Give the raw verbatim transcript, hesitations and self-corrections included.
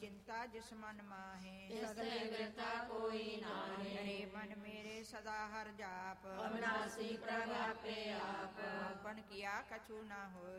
चिंता जिस मन माहे, तिसते वृथा कोई नाहि। हरे मन मेरे सदा हर जाप, अविनाशी प्रभापे आप। अपन किया कछु न होय,